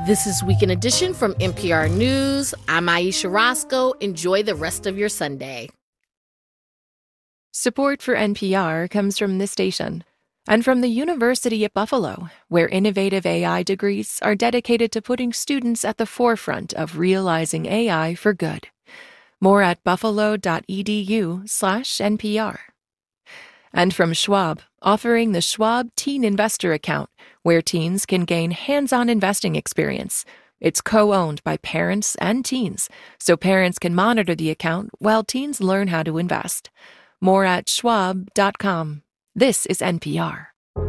This is Weekend Edition from NPR News. I'm Aisha Roscoe. Enjoy the rest of your Sunday. Support for NPR comes from this station and from the University at Buffalo, where innovative AI degrees are dedicated to putting students at the forefront of realizing AI for good. More at buffalo.edu/NPR. And from Schwab, offering the Schwab Teen Investor Account, where teens can gain hands-on investing experience. It's co-owned by parents and teens, so parents can monitor the account while teens learn how to invest. More at schwab.com. This is NPR.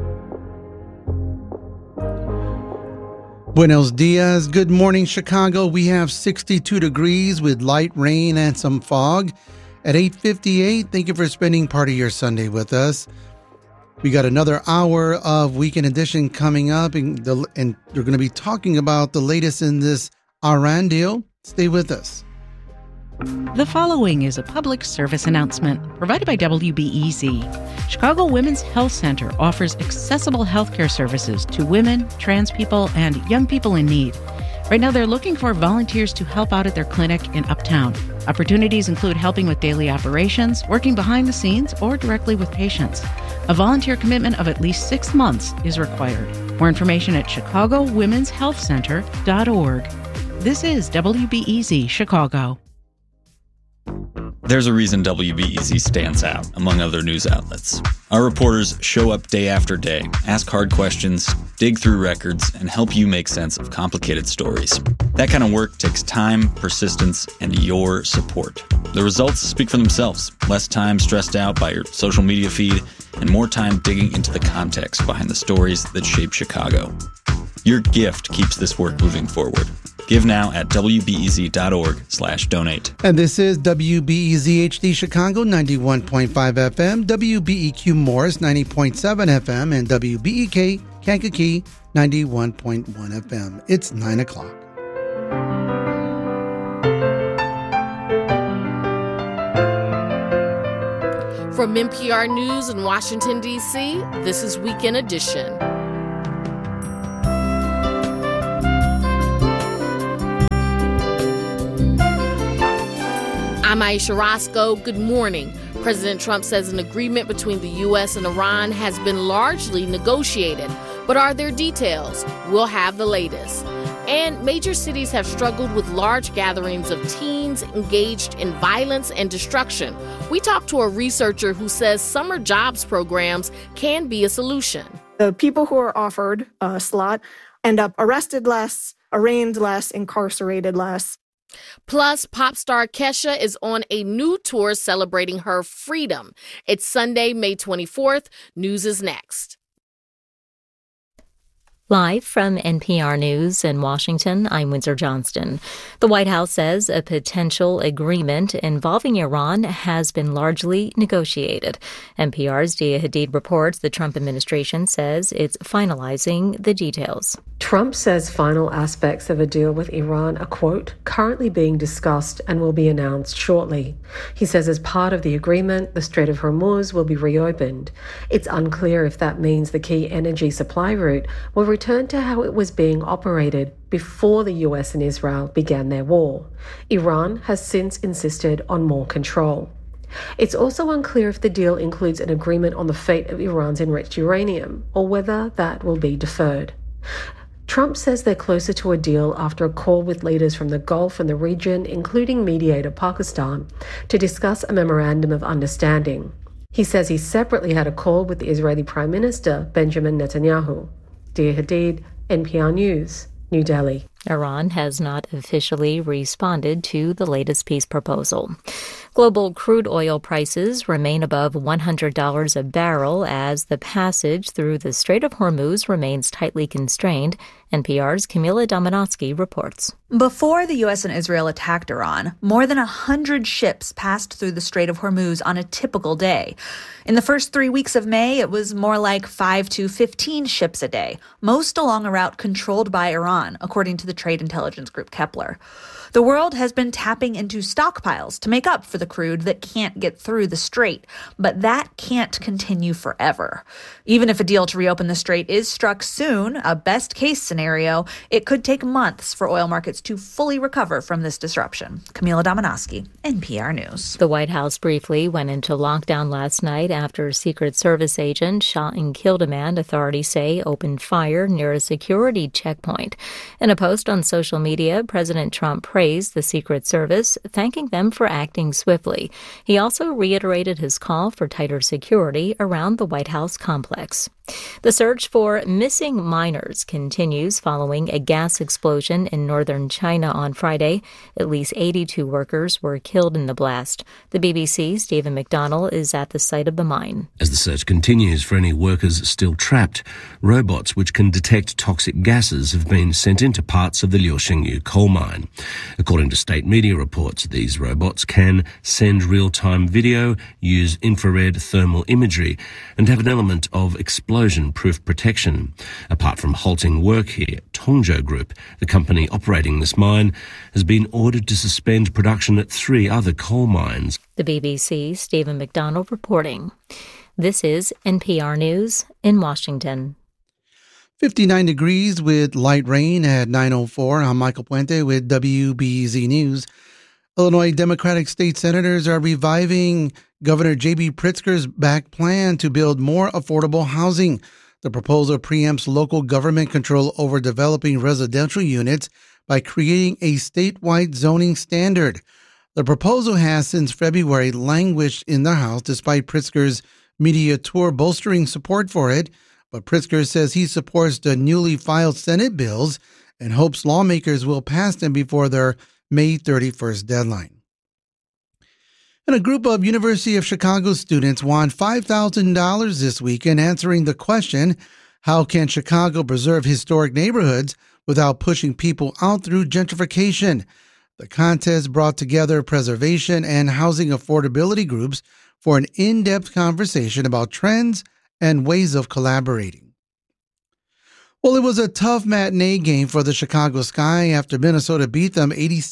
Buenos dias. Good morning, Chicago. We have 62 degrees with light rain and some fog. At 8:58, thank you for spending part of your Sunday with us. We got another hour of Weekend Edition coming up, and we're going to be talking about the latest in this Iran deal. Stay with us. The following is a public service announcement provided by WBEZ. Chicago Women's Health Center offers accessible healthcare services to women, trans people, and young people in need. Right now, they're looking for volunteers to help out at their clinic in Uptown. Opportunities include helping with daily operations, working behind the scenes, or directly with patients. A volunteer commitment of at least 6 months is required. More information at ChicagoWomen'sHealthCenter.org. This is WBEZ Chicago. There's a reason WBEZ stands out among other news outlets. Our reporters show up day after day, ask hard questions, dig through records, and help you make sense of complicated stories. That kind of work takes time, persistence, and your support. The results speak for themselves. Less time stressed out by your social media feed, and more time digging into the context behind the stories that shape Chicago. Your gift keeps this work moving forward. Give now at WBEZ.org/donate. And this is WBEZ HD Chicago 91.5 FM, WBEQ Morris 90.7 FM, and WBEK Kankakee 91.1 FM. It's 9 o'clock. From NPR News in Washington, D.C., this is Weekend Edition. I'm Aisha Roscoe. Good morning. President Trump says an agreement between the U.S. and Iran has been largely negotiated. But are there details? We'll have the latest. And major cities have struggled with large gatherings of teens engaged in violence and destruction. We talked to a researcher who says summer jobs programs can be a solution. The people who are offered a slot end up arrested less, arraigned less, incarcerated less. Plus, pop star Kesha is on a new tour celebrating her freedom. It's Sunday, May 24th. News is next. Live from NPR News in Washington, I'm Windsor Johnston. The White House says a potential agreement involving Iran has been largely negotiated. NPR's Dia Hadid reports the Trump administration says it's finalizing the details. Trump says final aspects of a deal with Iran are, quote, currently being discussed and will be announced shortly. He says as part of the agreement, the Strait of Hormuz will be reopened. It's unclear if that means the key energy supply route will return to how it was being operated before the US and Israel began their war. Iran has since insisted on more control. It's also unclear if the deal includes an agreement on the fate of Iran's enriched uranium, or whether that will be deferred. Trump says they're closer to a deal after a call with leaders from the Gulf and the region, including mediator Pakistan, to discuss a memorandum of understanding. He says he separately had a call with the Israeli Prime Minister, Benjamin Netanyahu. Dia Hadid, NPR News, New Delhi. Iran has not officially responded to the latest peace proposal. Global crude oil prices remain above $100 a barrel as the passage through the Strait of Hormuz remains tightly constrained. NPR's Camila Domonotsky reports. Before the U.S. and Israel attacked Iran, more than 100 ships passed through the Strait of Hormuz on a typical day. In the first 3 weeks of May, it was more like 5 to 15 ships a day, most along a route controlled by Iran, according to the trade intelligence group Kepler. The world has been tapping into stockpiles to make up for the crude that can't get through the strait, but that can't continue forever. Even if a deal to reopen the strait is struck soon, a best-case scenario, it could take months for oil markets to fully recover from this disruption. Camila Domonoske, NPR News. The White House briefly went into lockdown last night after a Secret Service agent shot and killed a man authorities say opened fire near a security checkpoint. In a post on social media, President Trump praised the Secret Service, thanking them for acting swiftly. He also reiterated his call for tighter security around the White House complex. The search for missing miners continues following a gas explosion in northern China on Friday. At least 82 workers were killed in the blast. The BBC's Stephen McDonnell is at the site of the mine. As the search continues for any workers still trapped, robots which can detect toxic gases have been sent into parts of the Liushengyu coal mine. According to state media reports, these robots can send real-time video, use infrared thermal imagery, and have an element of explosion-proof protection. Apart from halting work here, Tongzhou Group, the company operating this mine, has been ordered to suspend production at 3 other coal mines. The BBC's Stephen McDonnell reporting. This is NPR News in Washington. 59 degrees with light rain at 9:04. I'm Michael Puente with WBEZ News. Illinois Democratic state senators are reviving Governor J.B. Pritzker's back plan to build more affordable housing. The proposal preempts local government control over developing residential units by creating a statewide zoning standard. The proposal has since February languished in the House despite Pritzker's media tour bolstering support for it. But Pritzker says he supports the newly filed Senate bills and hopes lawmakers will pass them before their May 31st deadline. And a group of University of Chicago students won $5,000 this week in answering the question, how can Chicago preserve historic neighborhoods without pushing people out through gentrification? The contest brought together preservation and housing affordability groups for an in-depth conversation about trends and ways of collaborating. Well, it was a tough matinee game for the Chicago Sky after Minnesota beat them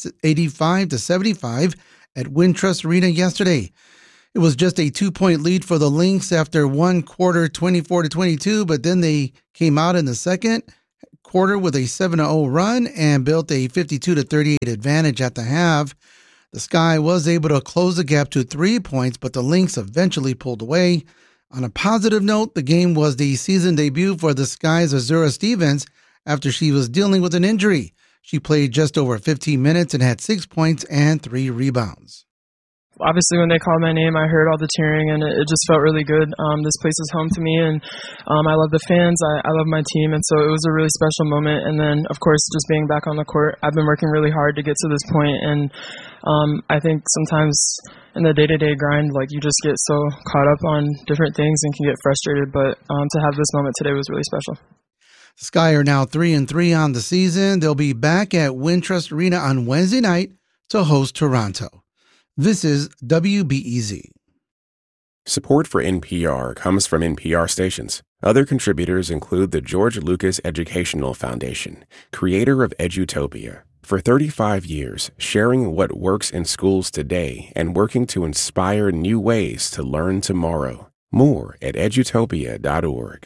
85-75 at Wintrust Arena yesterday. It was just a 2-point lead for the Lynx after one quarter, 24-22, but then they came out in the second quarter with a 7-0 run and built a 52-38 advantage at the half. The Sky was able to close the gap to 3 points, but the Lynx eventually pulled away. On a positive note, the game was the season debut for the Sky's Azura Stevens after she was dealing with an injury. She played just over 15 minutes and had 6 points and 3 rebounds. Obviously, when they called my name, I heard all the cheering, and it just felt really good. This place is home to me, and I love the fans. I love my team, and so it was a really special moment. And then, of course, just being back on the court, I've been working really hard to get to this point, and I think sometimes in the day-to-day grind, you just get so caught up on different things and can get frustrated, but to have this moment today was really special. The Sky are now 3-3 on the season. They'll be back at Wintrust Arena on Wednesday night to host Toronto. This is WBEZ. Support for NPR comes from NPR stations. Other contributors include the George Lucas Educational Foundation, creator of Edutopia. For 35 years, sharing what works in schools today and working to inspire new ways to learn tomorrow. More at edutopia.org.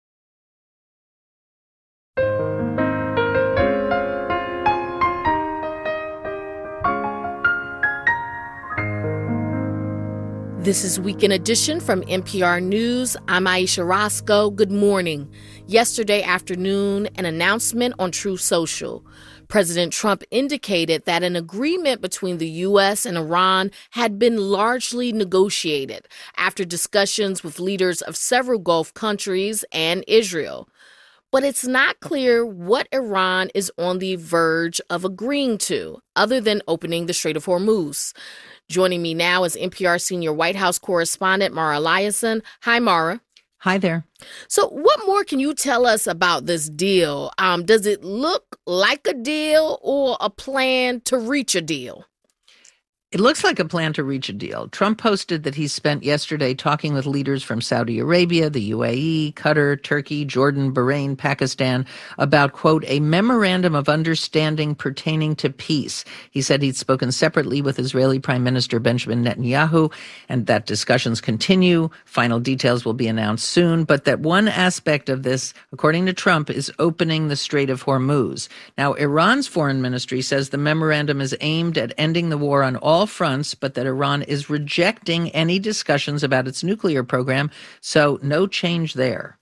This is Weekend Edition from NPR News. I'm Aisha Roscoe. Good morning. Yesterday afternoon, an announcement on Truth Social. President Trump indicated that an agreement between the U.S. and Iran had been largely negotiated after discussions with leaders of several Gulf countries and Israel. But it's not clear what Iran is on the verge of agreeing to, other than opening the Strait of Hormuz. Joining me now is NPR senior White House correspondent Mara Liasson. Hi, Mara. Hi there. So what more can you tell us about this deal? Does it look like a deal or a plan to reach a deal? It looks like a plan to reach a deal. Trump posted that he spent yesterday talking with leaders from Saudi Arabia, the UAE, Qatar, Turkey, Jordan, Bahrain, Pakistan about, quote, a memorandum of understanding pertaining to peace. He said he'd spoken separately with Israeli Prime Minister Benjamin Netanyahu and that discussions continue. Final details will be announced soon, but that one aspect of this, according to Trump, is opening the Strait of Hormuz. Now, Iran's foreign ministry says the memorandum is aimed at ending the war on all fronts, but that Iran is rejecting any discussions about its nuclear program, so no change there.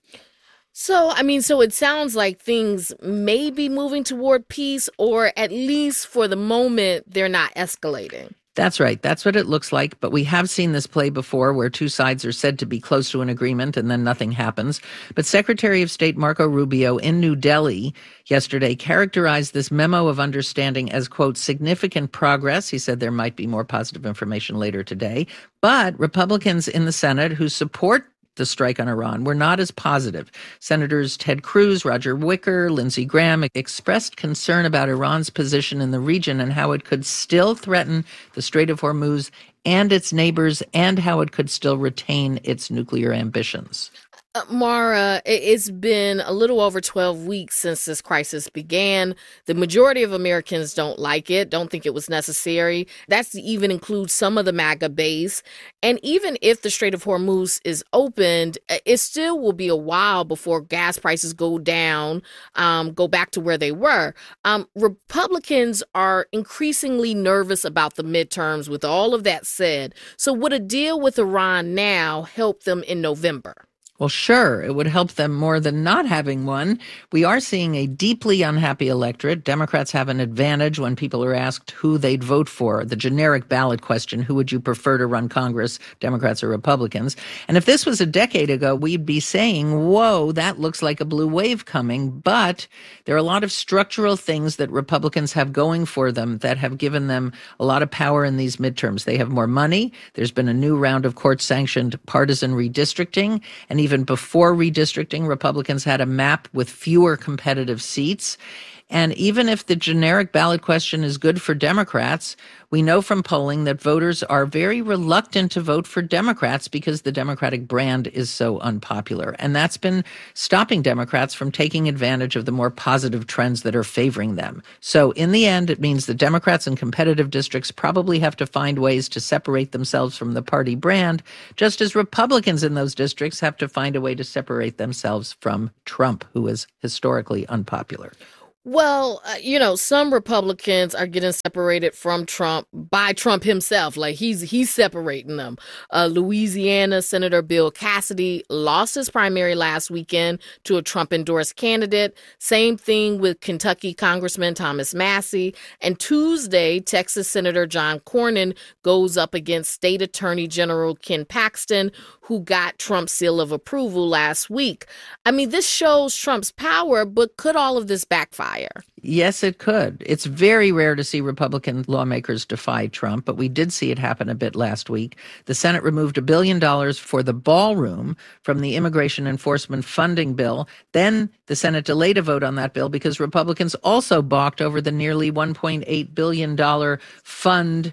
So it sounds like things may be moving toward peace, or at least for the moment, they're not escalating. That's right. That's what it looks like. But we have seen this play before where two sides are said to be close to an agreement and then nothing happens. But Secretary of State Marco Rubio in New Delhi yesterday characterized this memo of understanding as, quote, significant progress. He said there might be more positive information later today. But Republicans in the Senate who support the strike on Iran were not as positive. Senators Ted Cruz, Roger Wicker, Lindsey Graham expressed concern about Iran's position in the region and how it could still threaten the Strait of Hormuz and its neighbors, and how it could still retain its nuclear ambitions. Mara, it's been a little over 12 weeks since this crisis began. The majority of Americans don't like it, don't think it was necessary. That's to even include some of the MAGA base. And even if the Strait of Hormuz is opened, it still will be a while before gas prices go down, go back to where they were. Republicans are increasingly nervous about the midterms with all of that said. So would a deal with Iran now help them in November? Well, sure, it would help them more than not having one. We are seeing a deeply unhappy electorate. Democrats have an advantage when people are asked who they'd vote for. The generic ballot question, who would you prefer to run Congress, Democrats or Republicans? And if this was a decade ago, we'd be saying, whoa, that looks like a blue wave coming. But there are a lot of structural things that Republicans have going for them that have given them a lot of power in these midterms. They have more money. There's been a new round of court-sanctioned partisan redistricting, and even before redistricting, Republicans had a map with fewer competitive seats. And even if the generic ballot question is good for Democrats, we know from polling that voters are very reluctant to vote for Democrats because the Democratic brand is so unpopular. And that's been stopping Democrats from taking advantage of the more positive trends that are favoring them. So in the end, it means the Democrats in competitive districts probably have to find ways to separate themselves from the party brand, just as Republicans in those districts have to find a way to separate themselves from Trump, who is historically unpopular. Well, some Republicans are getting separated from Trump by Trump himself. Like he's separating them. Louisiana Senator Bill Cassidy lost his primary last weekend to a Trump-endorsed candidate. Same thing with Kentucky Congressman Thomas Massie. And Tuesday, Texas Senator John Cornyn goes up against State Attorney General Ken Paxton, who got Trump's seal of approval last week. I mean, this shows Trump's power, but could all of this backfire? Yes, it could. It's very rare to see Republican lawmakers defy Trump, but we did see it happen a bit last week. The Senate removed $1 billion for the ballroom from the immigration enforcement funding bill. Then the Senate delayed a vote on that bill because Republicans also balked over the nearly $1.8 billion fund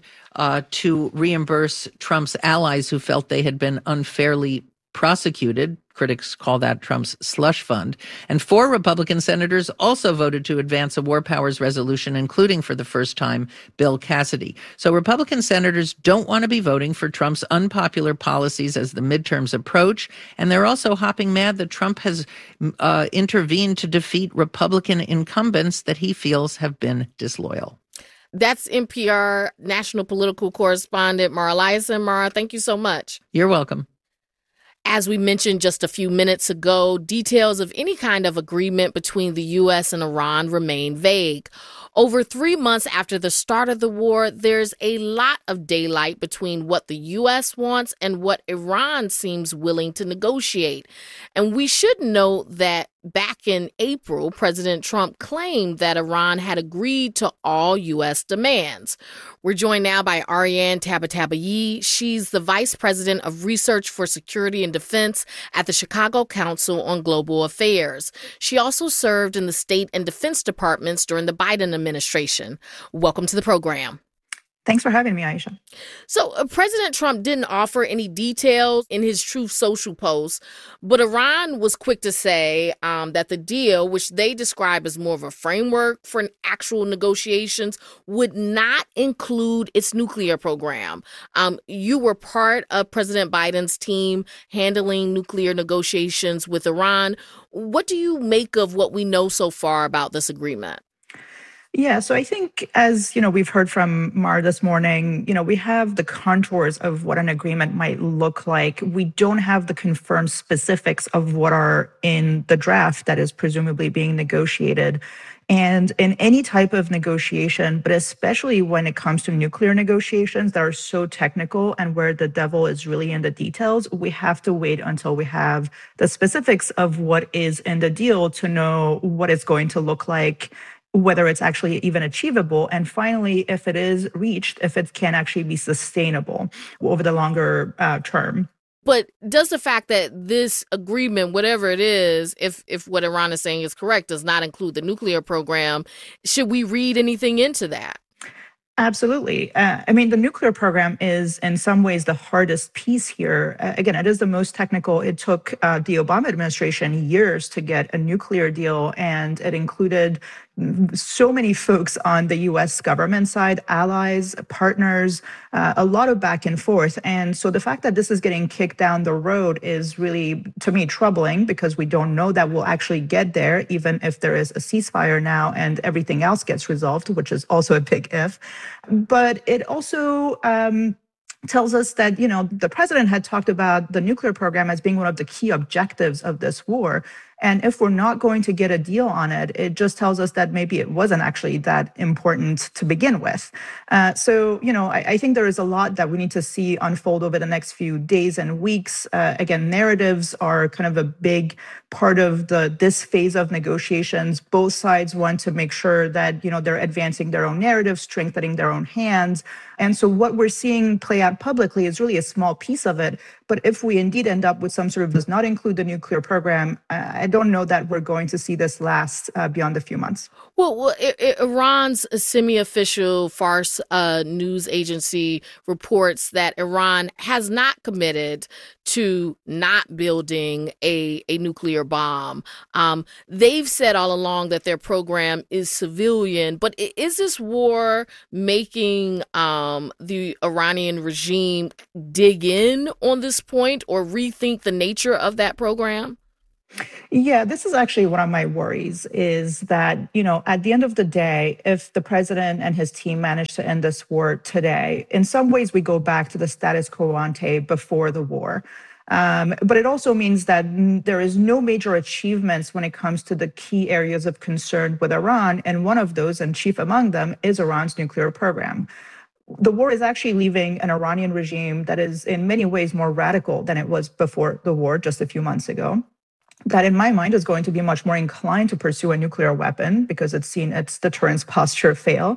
to reimburse Trump's allies who felt they had been unfairly prosecuted. Critics call that Trump's slush fund. And 4 Republican senators also voted to advance a war powers resolution, including for the first time Bill Cassidy. So Republican senators don't want to be voting for Trump's unpopular policies as the midterms approach. And they're also hopping mad that Trump has intervened to defeat Republican incumbents that he feels have been disloyal. That's NPR national political correspondent Mara Liasson. Mara, thank you so much. You're welcome. As we mentioned just a few minutes ago, details of any kind of agreement between the U.S. and Iran remain vague. Over 3 months after the start of the war, there's a lot of daylight between what the U.S. wants and what Iran seems willing to negotiate. And we should note that back in April, President Trump claimed that Iran had agreed to all U.S. demands. We're joined now by Ariane Tabatabai. She's the Vice President of Research for Security and Defense at the Chicago Council on Global Affairs. She also served in the State and Defense Departments during the Biden administration. Welcome to the program. Thanks for having me, Aisha. So President Trump didn't offer any details in his Truth Social post, but Iran was quick to say that the deal, which they describe as more of a framework for actual negotiations, would not include its nuclear program. You were part of President Biden's team handling nuclear negotiations with Iran. What do you make of what we know so far about this agreement? Yeah, so I think, as we've heard from Mara this morning, we have the contours of what an agreement might look like. We don't have the confirmed specifics of what are in the draft that is presumably being negotiated. And in any type of negotiation, but especially when it comes to nuclear negotiations that are so technical and where the devil is really in the details, we have to wait until we have the specifics of what is in the deal to know what it's going to look like, whether it's actually even achievable, and finally, if it is reached, if it can actually be sustainable over the longer term. But does the fact that this agreement, whatever it is, if what Iran is saying is correct, does not include the nuclear program, should we read anything into that? Absolutely. The nuclear program is in some ways the hardest piece here. Again, it is the most technical. It took the Obama administration years to get a nuclear deal, and it included so many folks on the U.S. government side, allies, partners, a lot of back and forth. And so the fact that this is getting kicked down the road is really, to me, troubling, because we don't know that we'll actually get there, even if there is a ceasefire now and everything else gets resolved, which is also a big if. But it also tells us that, the president had talked about the nuclear program as being one of the key objectives of this war. And if we're not going to get a deal on it, it just tells us that maybe it wasn't actually that important to begin with. I think there is a lot that we need to see unfold over the next few days and weeks. Again, narratives are kind of a big part of this phase of negotiations. Both sides want to make sure that, they're advancing their own narrative, strengthening their own hands. And so what we're seeing play out publicly is really a small piece of it. But if we indeed end up with some sort of does not include the nuclear program, I don't know that we're going to see this last beyond a few months. Well, Iran's semi-official Fars news agency reports that Iran has not committed to not building a nuclear bomb. They've said all along that their program is civilian, but is this war making the Iranian regime dig in on this point or rethink the nature of that program? Yeah, this is actually one of my worries, is that, at the end of the day, if the president and his team manage to end this war today, in some ways we go back to the status quo ante before the war. But it also means that there is no major achievements when it comes to the key areas of concern with Iran. And one of those, and chief among them, is Iran's nuclear program. The war is actually leaving an Iranian regime that is in many ways more radical than it was before the war just a few months ago. That, in my mind, is going to be much more inclined to pursue a nuclear weapon because it's seen its deterrence posture fail.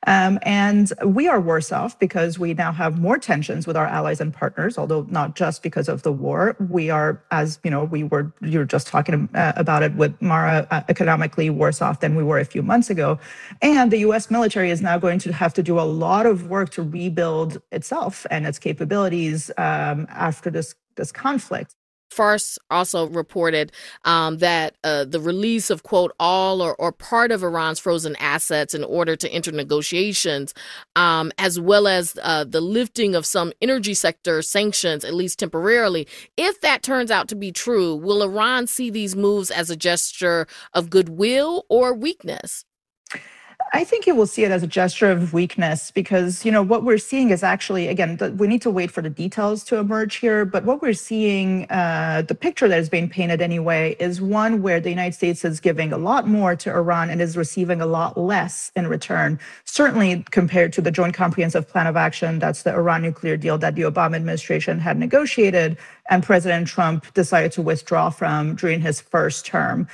And we are worse off because we now have more tensions with our allies and partners, although not just because of the war. We are, as you were just talking about it with Mara, economically worse off than we were a few months ago. And the U.S. military is now going to have to do a lot of work to rebuild itself and its capabilities after this conflict. Fars also reported that the release of, quote, all or part of Iran's frozen assets in order to enter negotiations, as well as the lifting of some energy sector sanctions, at least temporarily. If that turns out to be true, will Iran see these moves as a gesture of goodwill or weakness? I think you will see it as a gesture of weakness because, what we're seeing is actually, again, we need to wait for the details to emerge here. But what we're seeing, the picture that is being painted anyway, is one where the United States is giving a lot more to Iran and is receiving a lot less in return, certainly compared to the Joint Comprehensive Plan of Action. That's the Iran nuclear deal that the Obama administration had negotiated and President Trump decided to withdraw from during his first term.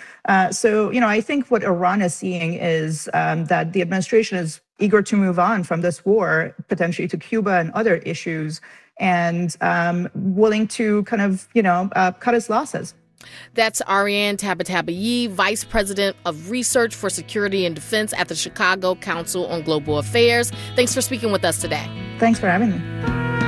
I think what Iran is seeing is that the administration is eager to move on from this war, potentially to Cuba and other issues, and willing to kind of, cut its losses. That's Ariane Tabatabayi, Vice President of Research for Security and Defense at the Chicago Council on Global Affairs. Thanks for speaking with us today. Thanks for having me.